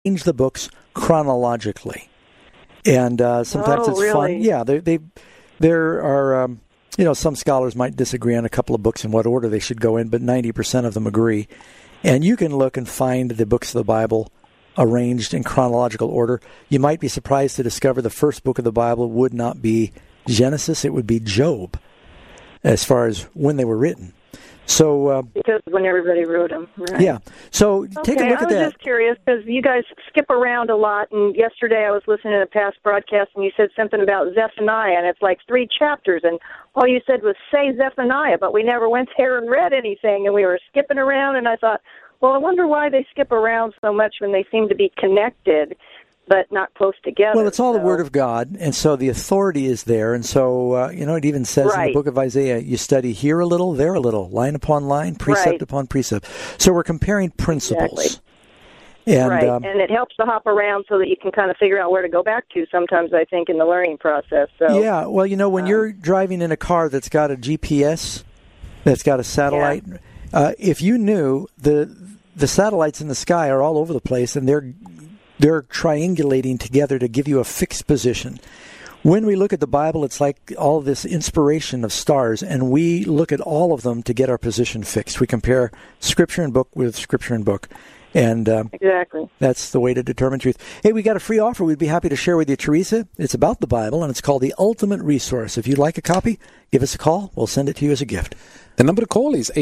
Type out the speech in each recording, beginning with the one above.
arrange the books chronologically. And sometimes it's really? fun. Yeah, there are, some scholars might disagree on a couple of books in what order they should go in, but 90% of them agree. And you can look and find the books of the Bible arranged in chronological order. You might be surprised to discover the first book of the Bible would not be Genesis, it would be Job, as far as when they were written. So because when everybody wrote them, right? Yeah. So take a look at that. I was just curious because you guys skip around a lot, and yesterday I was listening to a past broadcast, and you said something about Zephaniah, and it's like 3 chapters, and all you said was say Zephaniah, but we never went there and read anything, and we were skipping around, and I thought, well, I wonder why they skip around so much when they seem to be connected, but not close together. Well, it's all the Word of God, and so the authority is there. And so, it even says in the book of Isaiah, you study here a little, there a little, line upon line, precept upon precept. So we're comparing principles. Exactly. And, and it helps to hop around so that you can kind of figure out where to go back to sometimes, I think, in the learning process. So, yeah, well, when you're driving in a car that's got a GPS, that's got a satellite, if you knew the satellites in the sky are all over the place, and they're triangulating together to give you a fixed position. When we look at the Bible, it's like all this inspiration of stars, and we look at all of them to get our position fixed. We compare Scripture and book with Scripture and book. And exactly. That's the way to determine truth. Hey, we got a free offer we'd be happy to share with you, Teresa. It's about the Bible, and it's called The Ultimate Resource. If you'd like a copy, give us a call. We'll send it to you as a gift. The number to call is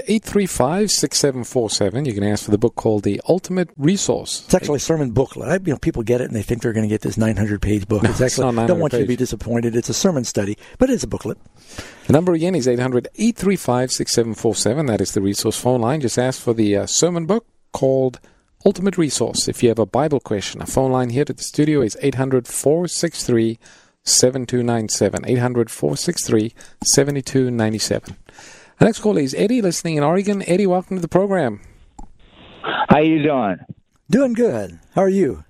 800-835-6747. You can ask for the book called The Ultimate Resource. It's actually a sermon booklet. People get it and they think they're going to get this 900-page book. No, it's actually, not 900 don't want you to be pages. disappointed. It's a sermon study, but it's a booklet. The number again is 800-835-6747. That is the resource phone line. Just ask for the sermon book called Ultimate Resource. If you have a Bible question, a phone line here at the studio is 800-463-7297. 800-463-7297. The next caller is Eddie, listening in Oregon. Eddie, welcome to the program. How you doing? Doing good. How are you?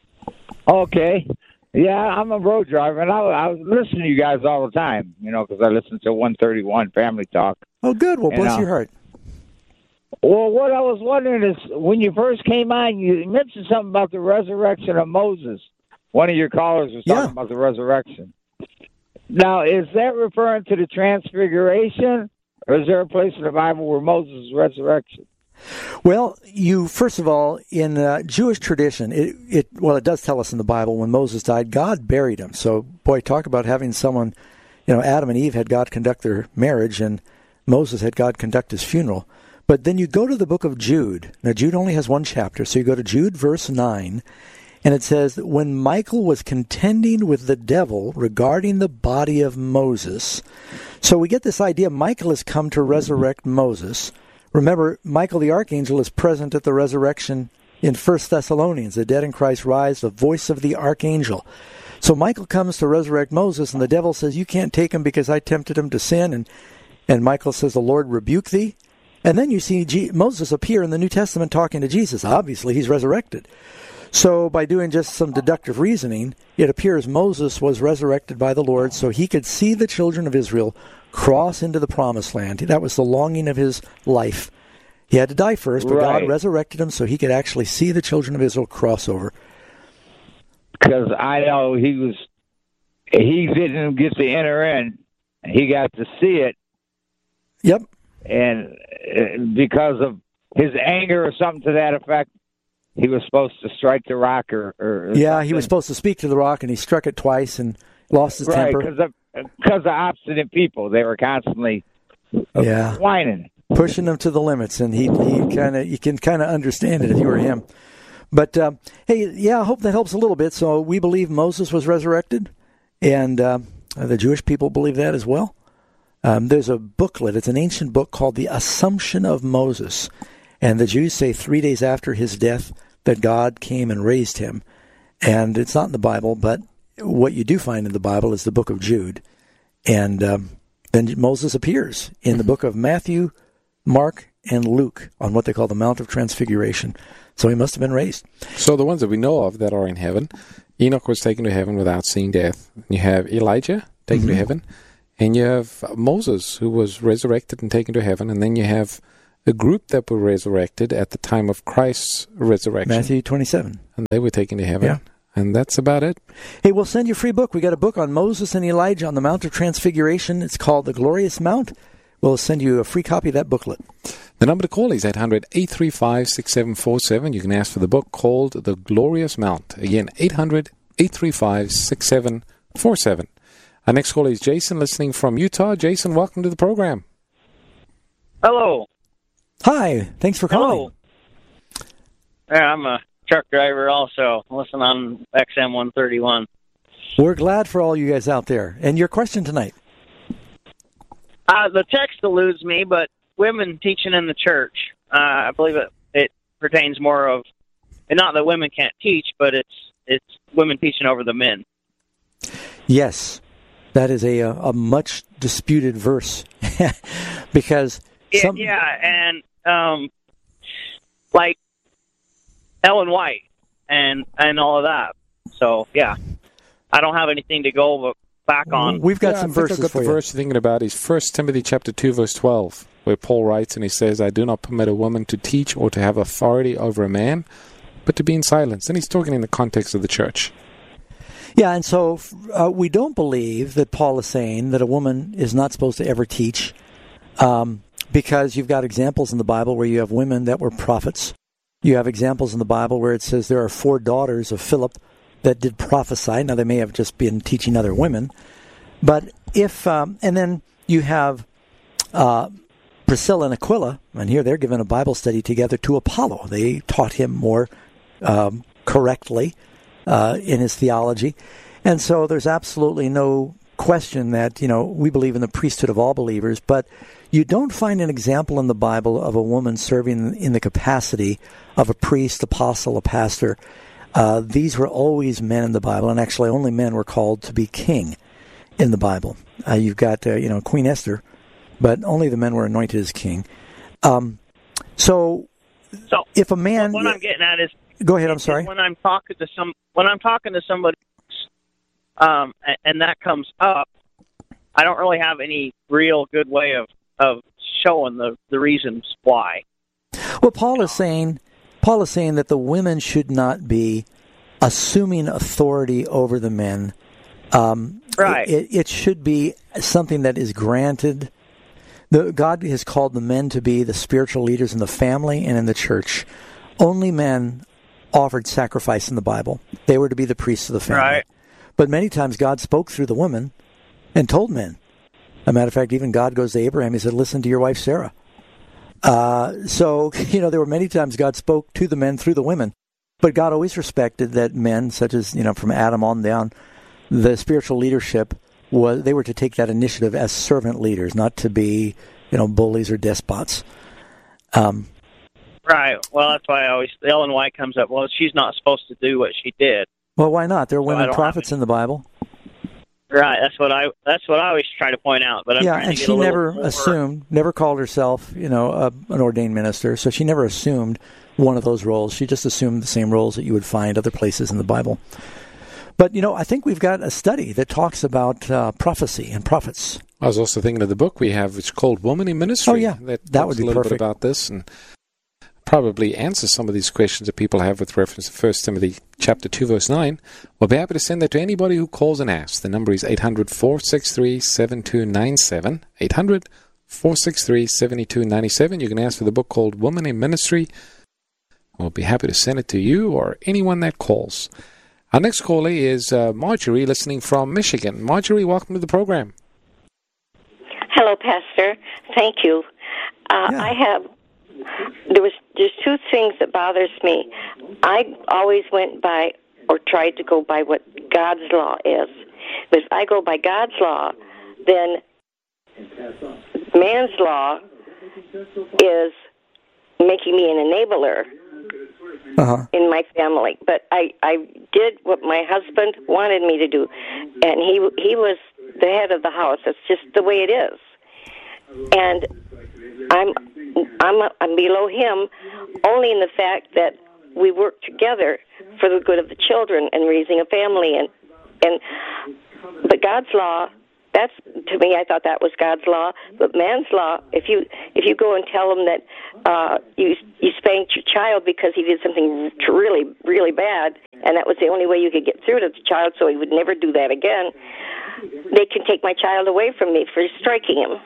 Okay. Yeah, I'm a road driver, and I was listening to you guys all the time, because I listen to 131 Family Talk. Oh, good. Well, bless your heart. Well, what I was wondering is, when you first came on, you mentioned something about the resurrection of Moses. One of your callers was talking about the resurrection. Now, is that referring to the Transfiguration, or is there a place in the Bible where Moses' resurrection? Well, first of all, in Jewish tradition, it does tell us in the Bible when Moses died, God buried him. So, boy, talk about having someone, Adam and Eve had God conduct their marriage, and Moses had God conduct his funeral. But then you go to the book of Jude. Now, Jude only has 1 chapter, so you go to Jude, verse 9, and it says that when Michael was contending with the devil regarding the body of Moses. So we get this idea Michael has come to resurrect Moses. Remember, Michael the archangel is present at the resurrection in 1 Thessalonians. The dead in Christ rise, the voice of the archangel. So Michael comes to resurrect Moses, and the devil says, you can't take him because I tempted him to sin. And Michael says, the Lord rebuke thee. And then you see Moses appear in the New Testament talking to Jesus. Obviously, he's resurrected. So by doing just some deductive reasoning, it appears Moses was resurrected by the Lord so he could see the children of Israel cross into the promised land. That was the longing of his life. He had to die first, but God resurrected him so he could actually see the children of Israel cross over. Because I know he didn't get to enter in. He got to see it. Yep. And because of his anger or something to that effect, he was supposed to strike the rock or he was supposed to speak to the rock, and he struck it twice and lost his temper. Because of obstinate people. They were constantly whining. Pushing them to the limits, and you can kind of understand it if you were him. But, I hope that helps a little bit. So we believe Moses was resurrected, and the Jewish people believe that as well. There's a booklet. It's an ancient book called The Assumption of Moses. And the Jews say 3 days after his death that God came and raised him. And it's not in the Bible, but what you do find in the Bible is the book of Jude. And then Moses appears in the book of Matthew, Mark, and Luke on what they call the Mount of Transfiguration. So he must have been raised. So the ones that we know of that are in heaven, Enoch was taken to heaven without seeing death. You have Elijah taken to heaven. And you have Moses, who was resurrected and taken to heaven. And then you have a group that were resurrected at the time of Christ's resurrection. Matthew 27. And they were taken to heaven. Yeah. And that's about it. Hey, we'll send you a free book. We got a book on Moses and Elijah on the Mount of Transfiguration. It's called The Glorious Mount. We'll send you a free copy of that booklet. The number to call is 800-835-6747. You can ask for the book called The Glorious Mount. Again, 800-835-6747. Our next caller is Jason, listening from Utah. Jason, welcome to the program. Hello. Hi. Thanks for calling. Hello. Yeah, I'm a truck driver also. Listen on XM 131. We're glad for all you guys out there. And your question tonight? The text eludes me, but women teaching in the church. I believe it pertains more of, and not that women can't teach, but it's women teaching over the men. Yes, that is a much disputed verse because and like Ellen White and all of that. So yeah, I don't have anything to go back on. We've got some verses the for you. verse you're thinking about is 1 Timothy chapter 2, verse 12, where Paul writes and he says, I do not permit a woman to teach or to have authority over a man, but to be in silence. And he's talking in the context of the church. Yeah, and so we don't believe that Paul is saying that a woman is not supposed to ever teach because you've got examples in the Bible where you have women that were prophets. You have examples in the Bible where it says there are 4 daughters of Philip that did prophesy. Now, they may have just been teaching other women. But if, and then you have Priscilla and Aquila, and here they're giving a Bible study together to Apollo. They taught him more correctly in his theology. And so there's absolutely no question that, we believe in the priesthood of all believers, but you don't find an example in the Bible of a woman serving in the capacity of a priest, apostle, a pastor. These were always men in the Bible, and actually only men were called to be king in the Bible. You've got, Queen Esther, but only the men were anointed as king. So if a man... What I'm getting at is... Go ahead, I'm sorry. When I'm talking to somebody, and that comes up, I don't really have any real good way of showing the reasons why. Well, Paul is saying that the women should not be assuming authority over the men. Right. It should be something that is granted. God has called the men to be the spiritual leaders in the family and in the church. Only men offered sacrifice in the Bible. They were to be the priests of the family. Right. But many times God spoke through the women and told men. As a matter of fact, even God goes to Abraham. He said, listen to your wife Sarah. So, there were many times God spoke to the men through the women. But God always respected that men, such as, from Adam on down, the spiritual leadership, they were to take that initiative as servant leaders, not to be, bullies or despots. Right. Well, that's why Ellen White comes up. Well, she's not supposed to do what she did. Well, why not? There are women prophets in the Bible. Right. That's what I always try to point out. But and she never called herself, an ordained minister. So she never assumed one of those roles. She just assumed the same roles that you would find other places in the Bible. But, I think we've got a study that talks about prophecy and prophets. I was also thinking of the book we have, which is called Woman in Ministry. Oh, yeah. That would be a little perfect. bit about this and probably answer some of these questions that people have with reference to 1 Timothy chapter 2, verse 9. We'll be happy to send that to anybody who calls and asks. The number is 800-463-7297. 800-463-7297. You can ask for the book called Woman in Ministry. We'll be happy to send it to you or anyone that calls. Our next caller is Marjorie, listening from Michigan. Marjorie, welcome to the program. Hello, Pastor. Thank you. There's 2 things that bothers me. I always went by or tried to go by what God's law is. But if I go by God's law, then man's law is making me an enabler in my family. But I did what my husband wanted me to do, and he was the head of the house. That's just the way it is. And I'm below him only in the fact that we work together for the good of the children and raising a family. But God's law That's, to me, I thought that was God's law. But man's law, if you go and tell him that you spanked your child because he did something really, really bad, and that was the only way you could get through to the child so he would never do that again, they can take my child away from me for striking him.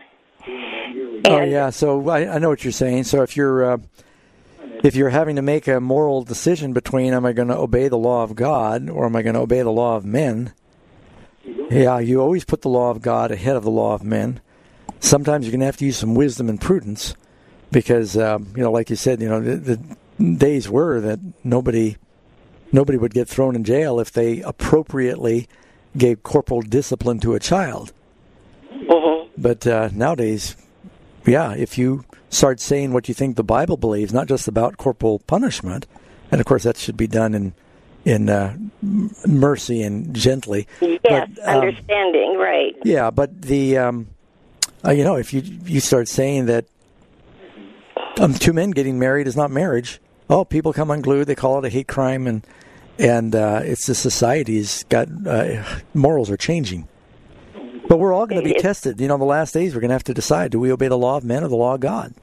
So I know what you're saying. So if you're having to make a moral decision between am I going to obey the law of God or am I going to obey the law of men, you always put the law of God ahead of the law of men. Sometimes you're going to have to use some wisdom and prudence because, like you said, the days were that nobody would get thrown in jail if they appropriately gave corporal discipline to a child. Mm-hmm. But nowadays, if you start saying what you think the Bible believes, not just about corporal punishment, and of course that should be done in mercy and gently. Yes, but, understanding, right. Yeah, but the, if you start saying that two men getting married is not marriage, people come unglued, they call it a hate crime, and it's the society's got, morals are changing. But we're all going to be tested. The last days we're going to have to decide, do we obey the law of men or the law of God?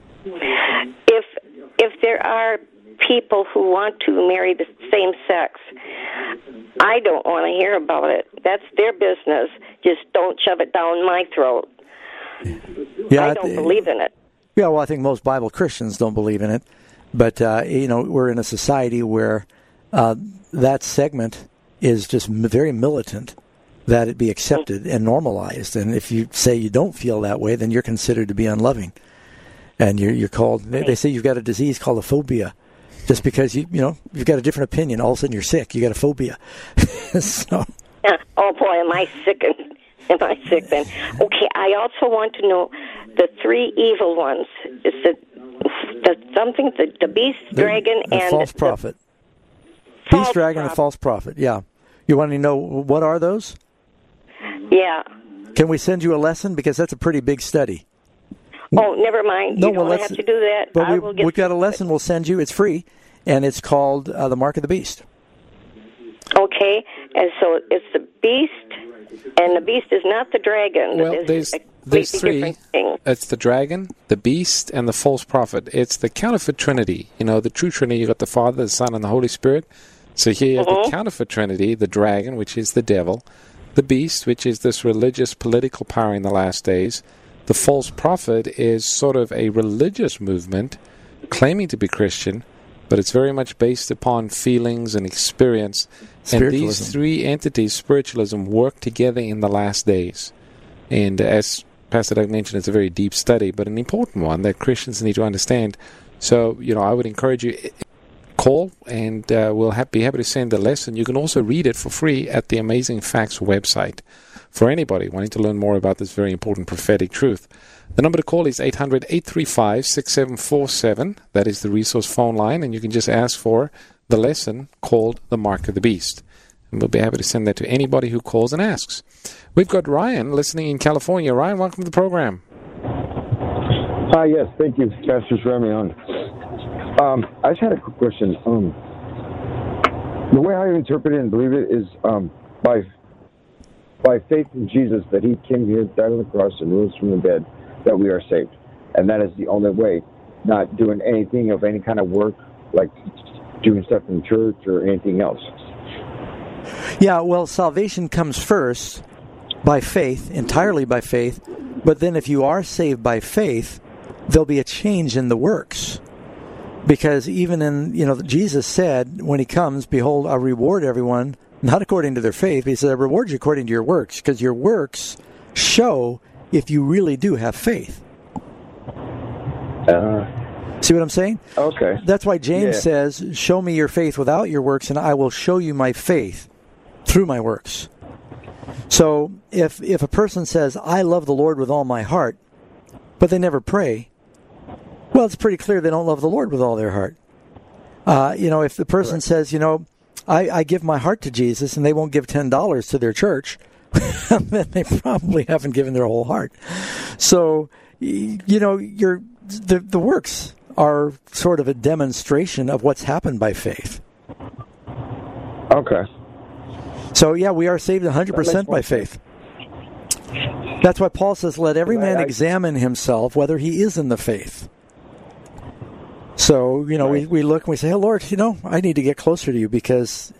If there are people who want to marry the same sex, I don't want to hear about it. That's their business. Just don't shove it down my throat. I don't believe in it. Yeah, well, I think most Bible Christians don't believe in it. But, we're in a society where that segment is just very militant, that it be accepted and normalized. And if you say you don't feel that way, then you're considered to be unloving. And you're called, they say you've got a disease called a phobia. Just because you've got a different opinion, all of a sudden you're sick. You got a phobia. So. Oh boy, am I sick? Am I sick then? Okay, I also want to know the three evil ones. Is the beast, dragon, and false prophet. Beast, dragon, and false prophet. Yeah. You want to know what are those? Yeah. Can we send you a lesson because that's a pretty big study? Oh, never mind. You don't have to do that. But we've got a lesson we'll send you. It's free, and it's called The Mark of the Beast. Okay, and so it's the beast, and the beast is not the dragon. Well, there's three. It's the dragon, the beast, and the false prophet. It's the counterfeit trinity. The true trinity, you got the Father, the Son, and the Holy Spirit. So here you have the counterfeit trinity, the dragon, which is the devil, the beast, which is this religious political power in the last days. The false prophet is sort of a religious movement claiming to be Christian, but it's very much based upon feelings and experience. And these three entities, spiritualism, work together in the last days. And as Pastor Doug mentioned, it's a very deep study, but an important one that Christians need to understand. So, I would encourage you, call, and we'll be happy to send a lesson. You can also read it for free at the Amazing Facts website for anybody wanting to learn more about this very important prophetic truth. The number to call is 800-835-6747. That is the resource phone line, and you can just ask for the lesson called The Mark of the Beast. And we'll be happy to send that to anybody who calls and asks. We've got Ryan listening in California. Ryan, welcome to the program. Hi, yes, thank you, Pastor, for having me on. I just had a quick question. The way I interpret it and believe it is by faith in Jesus, that he came here, died on the cross, and rose from the dead, that we are saved. And that is the only way, not doing anything of any kind of work, like doing stuff in church or anything else. Yeah, well, salvation comes first by faith, entirely by faith, but then if you are saved by faith, there'll be a change in the works. Because even in, Jesus said, when he comes, behold, I reward everyone, not according to their faith. He said, I reward you according to your works, because your works show if you really do have faith. See what I'm saying? Okay. That's why James says, show me your faith without your works, and I will show you my faith through my works. So if a person says, I love the Lord with all my heart, but they never pray, well, it's pretty clear they don't love the Lord with all their heart. If the person says, I give my heart to Jesus, and they won't give $10 to their church, then they probably haven't given their whole heart. So, the works are sort of a demonstration of what's happened by faith. Okay. So, we are saved 100% by faith. That's why Paul says, let every man examine himself whether he is in the faith. So, we look and we say, oh, Lord, I need to get closer to you because